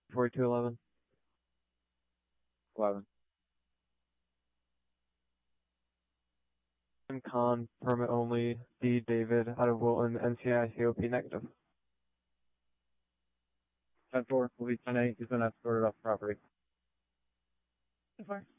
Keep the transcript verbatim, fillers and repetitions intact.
forty-two eleven. eleven. Tim Khan, permit only. D. David, out of Wilton, N C I C O P negative. ten four, will be ten eight, he's been escorted off property. ten four.